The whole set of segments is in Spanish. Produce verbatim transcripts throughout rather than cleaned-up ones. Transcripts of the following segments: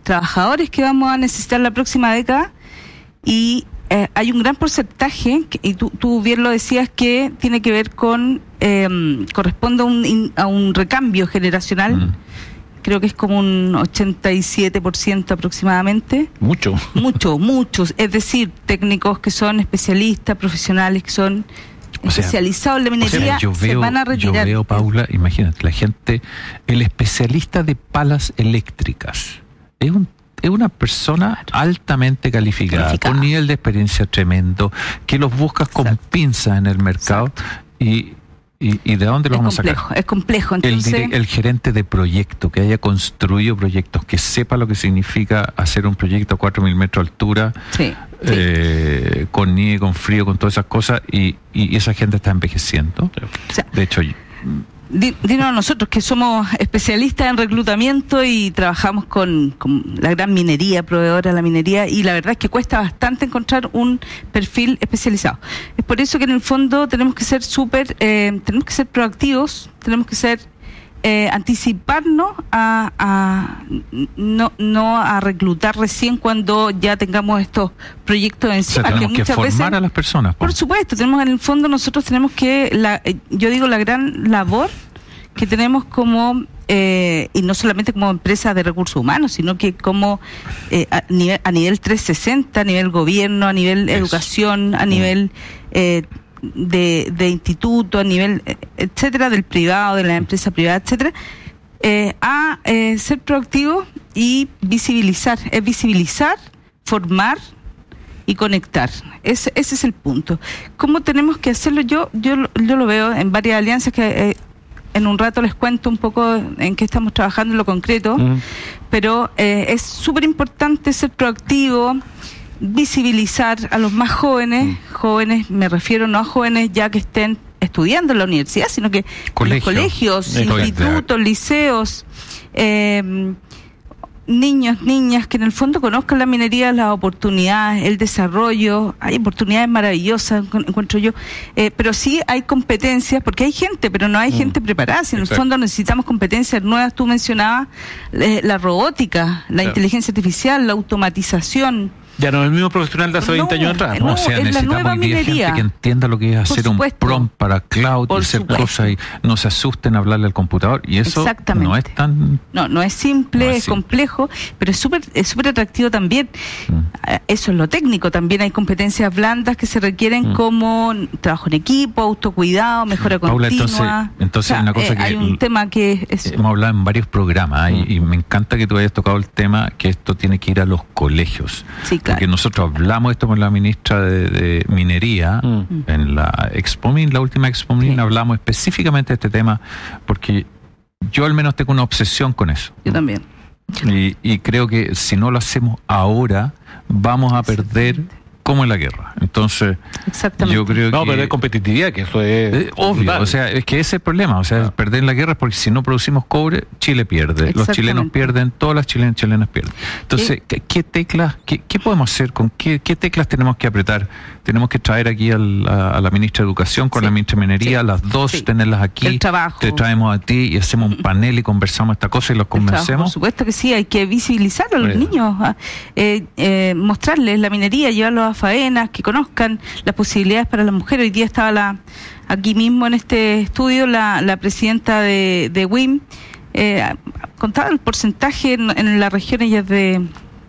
trabajadores que vamos a necesitar la próxima década, y eh, hay un gran porcentaje, que, y tú, tú bien lo decías, que tiene que ver con, eh, corresponde a un, a un recambio generacional. Mm. Creo que es como un ochenta y siete por ciento aproximadamente. Mucho. Mucho, muchos. Es decir, técnicos que son especialistas, profesionales que son o sea, especializados en la minería, o sea, yo veo, se van a retirar. Yo veo, Paula, imagínate, la gente, el especialista de palas eléctricas, es un es una persona claro. altamente calificada, calificada, con nivel de experiencia tremendo, que los buscas Exacto. con pinzas en el mercado. Exacto. y ¿Y, ¿Y de dónde lo es vamos complejo, a sacar? Es complejo, entonces... El, el gerente de proyecto, que haya construido proyectos, que sepa lo que significa hacer un proyecto a cuatro mil metros de altura, sí, eh, sí. con nieve, con frío, con todas esas cosas, y, y esa gente está envejeciendo. O sea, de hecho... Dinos nosotros que somos especialistas en reclutamiento y trabajamos con, con la gran minería, proveedora de la minería, y la verdad es que cuesta bastante encontrar un perfil especializado. Es por eso que en el fondo tenemos que ser súper, eh, tenemos que ser proactivos, tenemos que ser eh, anticiparnos a, a no, no a reclutar recién cuando ya tengamos estos proyectos encima. O sea, tenemos que, que formar veces, a las personas. Por, por supuesto, tenemos en el fondo nosotros tenemos que, la, yo digo la gran labor que tenemos como, eh, y no solamente como empresa de recursos humanos, sino que como eh, a, nivel, a nivel trescientos sesenta, a nivel gobierno, a nivel Eso. educación, a nivel... Eh, de, de instituto, a nivel, etcétera, del privado, de la empresa privada, etcétera, eh, a eh, ser proactivo y visibilizar, es visibilizar, formar y conectar. Ese, ese es el punto. ¿Cómo tenemos que hacerlo? Yo, yo, yo lo veo en varias alianzas que eh, en un rato les cuento un poco en qué estamos trabajando en lo concreto, mm. pero eh, es súper importante ser proactivo, visibilizar a los más jóvenes, mm. jóvenes, me refiero no a jóvenes ya que estén estudiando en la universidad, sino que Colegio. en los colegios, eh, institutos, liceos, eh, niños, niñas que en el fondo conozcan la minería, las oportunidades, el desarrollo. Hay oportunidades maravillosas, encuentro yo, eh, pero sí hay competencias, porque hay gente, pero no hay mm. gente preparada. Si en Exacto. el fondo necesitamos competencias nuevas. Tú mencionabas eh, la robótica, la claro. inteligencia artificial, la automatización. Ya no es el mismo profesional de hace veinte años atrás. No, no, o sea, necesitamos hoy día gente que entienda lo que es hacer un prompt para cloud y hacer cosas y no se asusten a hablarle al computador. Y eso no es tan... No, no es simple, no es, es simple. complejo, pero es súper es súper atractivo también. Mm. Eso es lo técnico. También hay competencias blandas que se requieren mm. como trabajo en equipo, autocuidado, mejora Paula, continua. Entonces, entonces o sea, una cosa eh, que... Hay un tema que... Es, hemos hablado en varios programas mm. y, y me encanta que tú hayas tocado el tema que esto tiene que ir a los colegios. Sí, claro. Porque nosotros hablamos esto con la ministra de, de Minería, mm. en la Expomin, la última Expomin, sí. hablamos específicamente de este tema, porque yo al menos tengo una obsesión con eso. Yo también. Y, y creo que si no lo hacemos ahora, vamos a perder como en la guerra. Entonces, yo creo no, que... No, pero es competitividad, que eso es... es obvio, brutal. O sea, es que ese es el problema, o sea, ah. perder en la guerra es porque si no producimos cobre, Chile pierde, los chilenos pierden, todas las chilenas chilenas pierden. Entonces, ¿qué, qué teclas, qué, qué podemos hacer, con qué, qué teclas tenemos que apretar? Tenemos que traer aquí al, a, a la ministra de Educación con sí. la ministra de Minería, sí. las dos, sí. tenerlas aquí, el trabajo. Te traemos a ti y hacemos un panel y conversamos esta cosa y los convencemos. Por supuesto que sí, hay que visibilizar a los bueno. niños, eh, eh, mostrarles la minería, llevarlos a faenas, que conozcan las posibilidades para las mujeres. Hoy día estaba la aquí mismo en este estudio la, la presidenta de, de W I M, eh, contaba el porcentaje en, en las regiones ya de,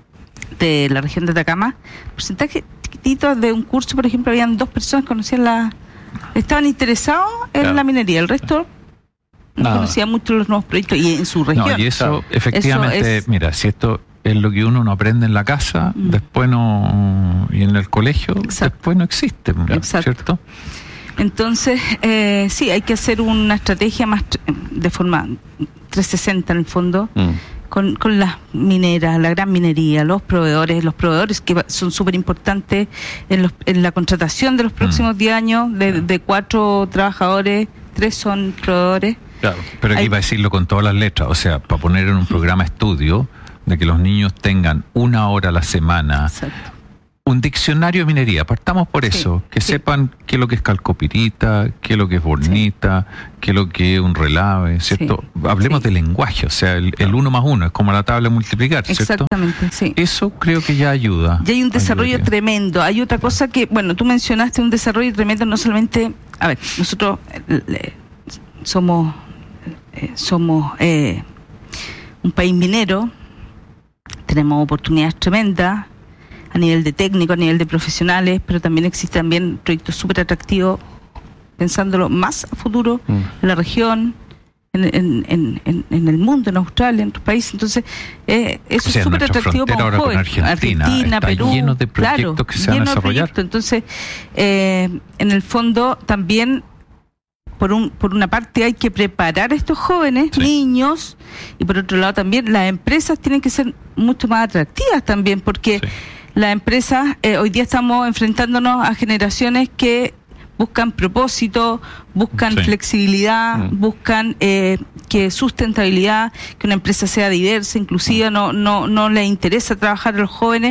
de la región de Atacama, porcentaje chiquititos de un curso, por ejemplo, habían dos personas que conocían la, estaban interesados en claro. la minería, el resto no Nada. conocía mucho los nuevos proyectos y en su región. No, y eso, claro. efectivamente, eso es, mira, si esto es lo que uno no aprende en la casa, mm. después no, y en el colegio, Exacto. después no existe, Exacto. ¿cierto? Entonces, eh, sí, hay que hacer una estrategia más de forma trescientos sesenta en el fondo, mm. con, con las mineras, la gran minería, los proveedores, los proveedores que son súper importantes en, los, en la contratación de los próximos diez mm. años, de, de cuatro trabajadores, tres son proveedores. Claro, pero aquí hay, va a decirlo con todas las letras, o sea, para poner en un programa estudio de que los niños tengan una hora a la semana, Exacto. un diccionario de minería, partamos por Sí, eso, que sí. sepan qué es lo que es calcopirita, qué es lo que es bornita, qué es lo que es un relave, ¿cierto? Sí, Hablemos sí. de lenguaje, o sea, el, el uno más uno, es como la tabla de multiplicar, ¿cierto? Exactamente, sí. Eso creo que ya ayuda. Y hay un desarrollo Ayudaría. tremendo. Hay otra cosa que, bueno, tú mencionaste un desarrollo tremendo, no solamente, a ver, nosotros eh, le- somos, eh, somos eh, un país minero, tenemos oportunidades tremendas a nivel de técnico, a nivel de profesionales, pero también existen también proyectos súper atractivos, pensándolo más a futuro, Mm. en la región, en, en, en, en, en el mundo, en Australia, en otros países. Entonces, eh, eso O sea, es súper nuestra atractivo para un frontera ahora joven. con Argentina está Perú, lleno de proyectos claro, que se van a lleno de desarrollar. proyectos. Entonces, eh, en el fondo, también, por un por una parte, hay que preparar a estos jóvenes, Sí. niños, y por otro lado, también las empresas tienen que ser mucho más atractivas también, porque Sí. las empresas, eh, hoy día estamos enfrentándonos a generaciones que buscan propósito, buscan Sí. flexibilidad, Mm. buscan eh, que sustentabilidad, que una empresa sea diversa, inclusiva, no no no les interesa trabajar a los jóvenes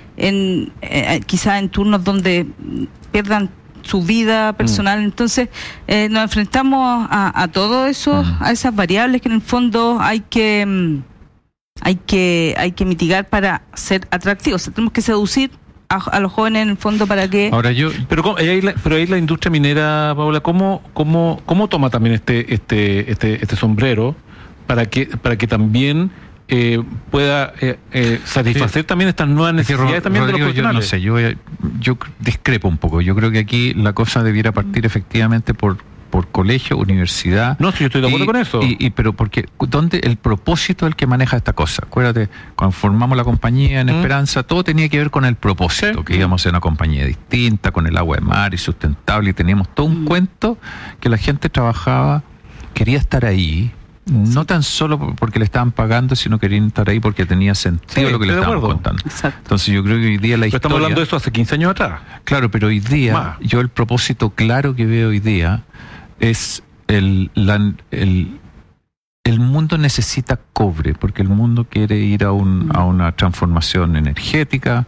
en eh, quizás en turnos donde mm, pierdan su vida personal. Entonces eh, nos enfrentamos a, a todo eso, Mm. a esas variables que en el fondo hay que mm, hay que hay que mitigar para ser atractivos. O sea, tenemos que seducir a, a los jóvenes en el fondo para que Ahora yo, Pero, ¿cómo- ahí la, pero ahí la industria minera, Paula, ¿cómo, cómo, cómo toma también este, este, este, este sombrero para que, para que también eh, pueda eh, eh, satisfacer Sí. también estas nuevas Es que, necesidades Ro- también Rodrigo, de los yo no profesionales? sé, yo, voy a- yo discrepo un poco. Yo creo que aquí la cosa debiera partir efectivamente por por colegio, universidad. No, sí, yo estoy de acuerdo y- con eso. Y, y- pero porque dónde el propósito es el que maneja esta cosa. Acuérdate, cuando formamos la compañía en Mm. Esperanza, todo tenía que ver con el propósito, Sí. que íbamos a ser una compañía distinta, con el agua de mar y sustentable, y teníamos todo un Mm. cuento que la gente trabajaba, quería estar ahí. No tan solo porque le estaban pagando, sino querían estar ahí porque tenía sentido Sí, lo que le estoy de estábamos acuerdo. contando. Exacto. Entonces yo creo que hoy día la Pero historia... estamos hablando de eso hace quince años atrás. Claro, pero hoy día, Más. yo el propósito claro que veo hoy día es el, la- el, el mundo necesita cobre, porque el mundo quiere ir a, un, a una transformación energética,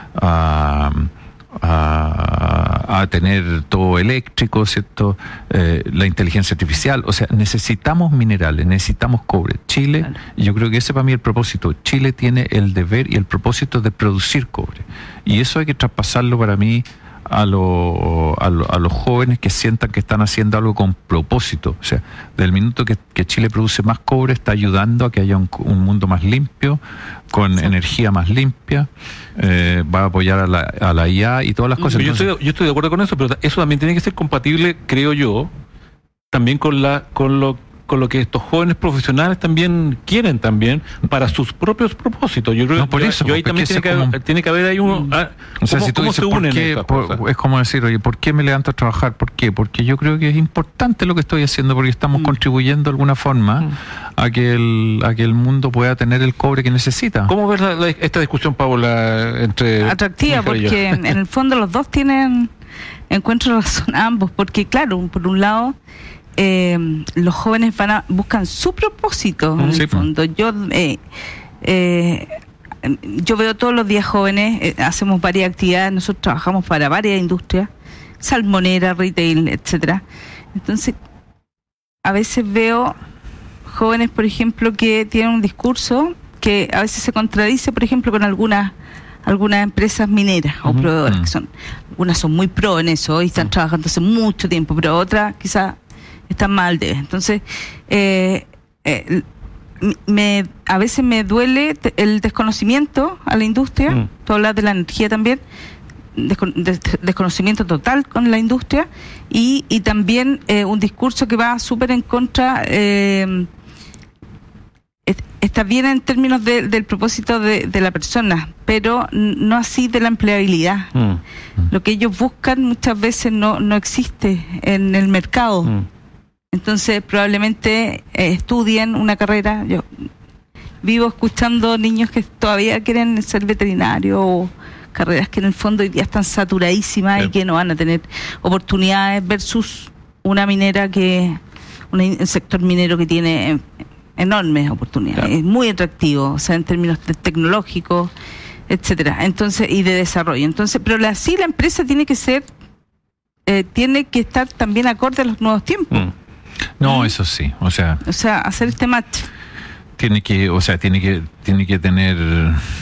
a, a, a tener todo eléctrico, ¿cierto? Eh, la inteligencia artificial, o sea, necesitamos minerales, necesitamos cobre. Chile, Claro. y yo creo que ese para mí es el propósito. Chile tiene el deber y el propósito de producir cobre. Y eso hay que traspasarlo para mí a, lo- a, lo- a los jóvenes que sientan que están haciendo algo con propósito. O sea, del minuto que, que Chile produce más cobre, está ayudando a que haya un, un mundo más limpio, con Sí. energía más limpia, eh, va a apoyar a la, a la I A y todas las cosas. Yo Entonces, estoy, yo estoy de acuerdo con eso, pero eso también tiene que ser compatible, creo yo, también con la con lo con lo que estos jóvenes profesionales también quieren también para sus propios propósitos. Yo creo No, por yo- eso, yo ahí porque también ese tiene que, es como- haber, tiene que haber ahí un ah, O sea, ¿cómo, si tú cómo dices, se ¿por unen qué? esas Por- cosas? es como decir, oye, ¿por qué me levanto a trabajar? ¿Por qué? Porque yo creo que es importante lo que estoy haciendo, porque estamos Mm. contribuyendo de alguna forma Mm. a que el a que el mundo pueda tener el cobre que necesita. ¿Cómo ves la- la- esta discusión, Paula, entre Atractiva, Mijael y yo? porque en el fondo los dos tienen, encuentro razón ambos, porque claro, por un lado, eh, los jóvenes van a, buscan su propósito en Sí, el pues. fondo. Yo eh, eh, yo veo todos los días jóvenes, eh, hacemos varias actividades, nosotros trabajamos para varias industrias, salmonera, retail, etcétera. Entonces, a veces veo jóvenes, por ejemplo, que tienen un discurso que a veces se contradice, por ejemplo, con algunas algunas empresas mineras o Ujú. proveedoras, Mm. que son, algunas son muy pro en eso y están trabajando hace mucho tiempo, pero otras quizás están mal de. Entonces, eh, eh, m- me a veces me duele te- el desconocimiento a la industria. Mm. Tú hablas de la energía también, descon- des- desconocimiento total con la industria y, y también eh, un discurso que va súper en contra, eh, es- está bien en términos de- del propósito de, de la persona, pero n- no así de la empleabilidad. Mm, Lo que ellos buscan muchas veces no, no existe en el mercado. mm. Entonces probablemente eh, estudien una carrera. Yo vivo escuchando niños que todavía quieren ser veterinarios o carreras que en el fondo hoy día están saturadísimas Sí. y que no van a tener oportunidades versus una minera que, una in- un sector minero que tiene eh, enormes oportunidades. Claro. Es muy atractivo, o sea, en términos de- tecnológicos, etcétera. Entonces, y de desarrollo. Entonces, pero la, sí la empresa tiene que ser, eh, tiene que estar también acorde a los nuevos tiempos. Mm. No, ¿Mm? eso sí, o sea, o sea, hacer este match. tiene que, o sea, tiene que, tiene que tener